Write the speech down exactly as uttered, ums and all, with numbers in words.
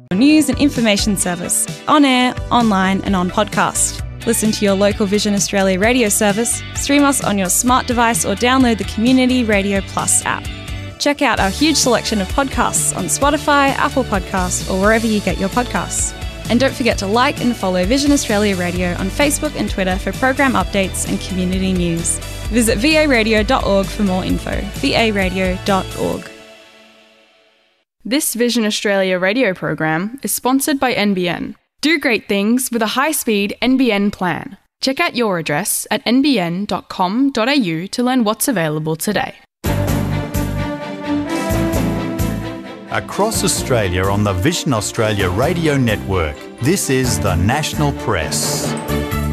news and information service, on air, online and on podcast. Listen to your local Vision Australia radio service, stream us on your smart device or download the Community Radio Plus app. Check out our huge selection of podcasts on Spotify, Apple Podcasts or wherever you get your podcasts. And don't forget to like and follow Vision Australia Radio on Facebook and Twitter for program updates and community news. Visit v a radio dot org for more info. v a radio dot org. This Vision Australia radio program is sponsored by N B N. Do great things with a high-speed N B N plan. Check out your address at n b n dot com dot a u to learn what's available today. Across Australia on the Vision Australia Radio Network, this is the National Press.